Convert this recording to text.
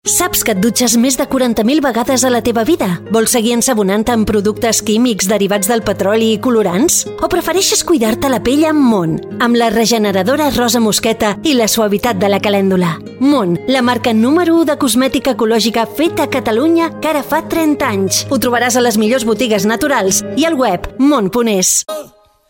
Saps que et dutxes més de 40.000 vegades a la teva vida? Vols seguir ensabonant-te amb productes químics derivats del petroli i colorants? O prefereixes cuidar-te la pell amb Mon, amb la regeneradora rosa mosqueta i la suavitat de la calèndula? Mon, la marca número 1 de cosmètica ecològica feta a Catalunya que ara fa 30 anys. Ho trobaràs a les millors botigues naturals i al web mon.es.